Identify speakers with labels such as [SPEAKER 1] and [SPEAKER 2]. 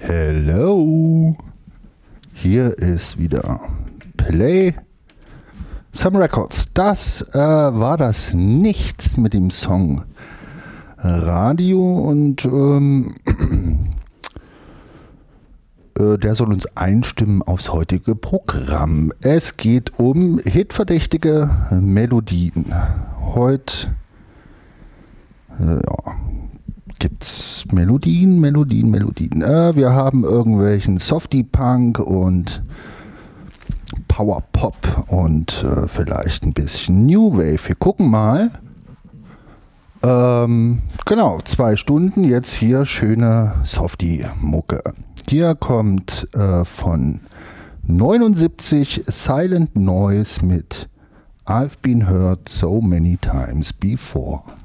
[SPEAKER 1] Hello, hier ist wieder Play Some Records. Das war das Nichts mit dem Song Radio und der soll uns einstimmen aufs heutige Programm. Es geht um hitverdächtige Melodien. Heute gibt's Melodien. Wir haben irgendwelchen Softie-Punk und Power-Pop und vielleicht ein bisschen New Wave. Wir gucken mal. Genau, 2 Stunden jetzt hier schöne Softie-Mucke. Hier kommt von 79 Silent Noise mit I've Been Hurt So Many Times Before.